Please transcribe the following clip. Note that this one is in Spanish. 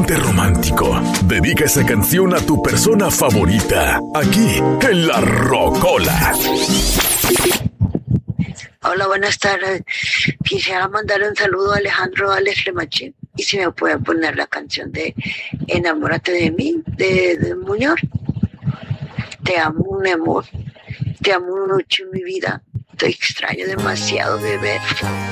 ponte romántico. Dedica esa canción a tu persona favorita, aquí en La Rocola. Hola, buenas tardes. Quisiera mandar un saludo a Alejandro Alex Lemachín. Y si me pueden poner la canción de Enamórate de mí, de Muñoz. Te amo, mi amor. Te amo mucho, mi vida. Te extraño demasiado, bebé.